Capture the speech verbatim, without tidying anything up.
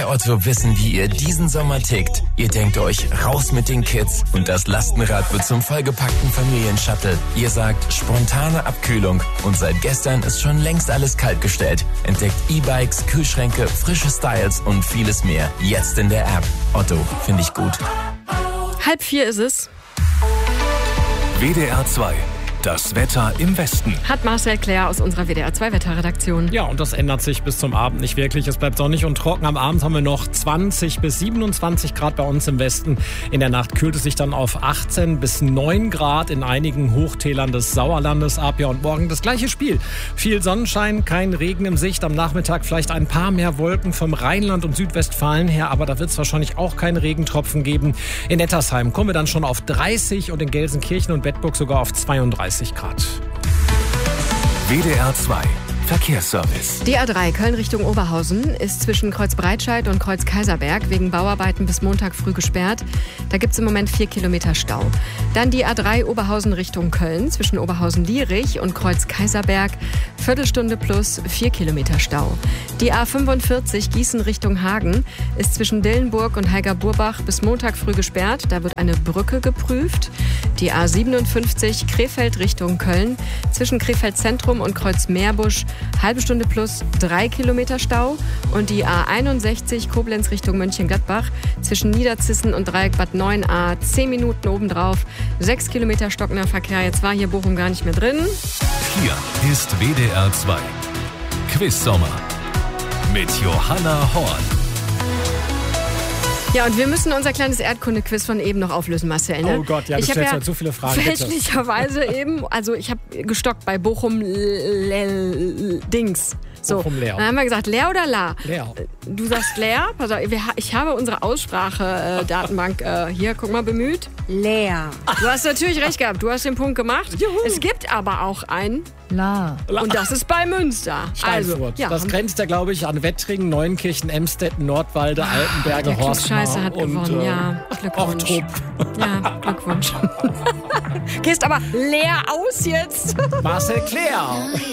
Wir Otto wissen, wie ihr diesen Sommer tickt. Ihr denkt euch, raus mit den Kids und das Lastenrad wird zum vollgepackten Familienshuttle. Ihr sagt, spontane Abkühlung und seit gestern ist schon längst alles kaltgestellt. Entdeckt E-Bikes, Kühlschränke, frische Styles und vieles mehr. Jetzt in der App. Otto, finde ich gut. Halb vier ist es. W D R zwei. Das Wetter im Westen. Hat Marcel Claire aus unserer W D R zwei Wetterredaktion. Ja, und das ändert sich bis zum Abend nicht wirklich. Es bleibt sonnig und trocken. Am Abend haben wir noch zwanzig bis siebenundzwanzig Grad bei uns im Westen. In der Nacht kühlt es sich dann auf achtzehn bis neun Grad in einigen Hochtälern des Sauerlandes ab. Ja, und morgen das gleiche Spiel. Viel Sonnenschein, kein Regen im Sicht. Am Nachmittag vielleicht ein paar mehr Wolken vom Rheinland und Südwestfalen her. Aber da wird es wahrscheinlich auch keine Regentropfen geben. In Nettersheim kommen wir dann schon auf dreißig und in Gelsenkirchen und Bedburg sogar auf zweiunddreißig Grad. W D R zwei Verkehrsservice. Die A drei Köln Richtung Oberhausen ist zwischen Kreuz Breitscheid und Kreuz Kaiserberg wegen Bauarbeiten bis Montag früh gesperrt. Da gibt es im Moment vier Kilometer Stau. Dann die A drei Oberhausen Richtung Köln zwischen Oberhausen-Lierich und Kreuz Kaiserberg. Viertelstunde plus vier Kilometer Stau. Die A fünfundvierzig Gießen Richtung Hagen ist zwischen Dillenburg und Heiger-Burbach bis Montag früh gesperrt. Da wird eine Brücke geprüft. Die A siebenundfünfzig Krefeld Richtung Köln zwischen Krefeld Zentrum und Kreuz Meerbusch. Halbe Stunde plus drei Kilometer Stau. Und die A einundsechzig Koblenz Richtung Mönchengladbach zwischen Niederzissen und Dreieck Bad neun A zehn Minuten obendrauf. Sechs Kilometer stockender Verkehr. Jetzt war hier Bochum gar nicht mehr drin. Hier ist W D R zwei Quiz Sommer mit Johanna Horn. Ja, und wir müssen unser kleines Erdkunde-Quiz von eben noch auflösen, Marcel. Ne? Oh Gott, ja, du ich stellst ja halt so viele Fragen. Fälschlicherweise eben, also ich habe gestockt bei Bochum L- L- Dings. So, Bochum Leer. Dann haben wir gesagt, leer oder la? Leer. Du sagst leer. Pass auf, wir, ich habe unsere Aussprache-Datenbank äh, hier, guck mal, bemüht. Leer. Du hast natürlich recht gehabt, du hast den Punkt gemacht. Juhu. Es gibt aber auch ein La. und das ist bei Münster. Steinfurt. Also, ja, das grenzt ja, glaube ich, an Wettringen, Neunkirchen, Emstetten, Nordwalde, Altenberge, der Horstmar Klugscheißer hat und gewonnen, äh, ja. Glückwunsch. Ochtrup. Ja, Glückwunsch. Gehst aber leer aus jetzt. Marcel Claire.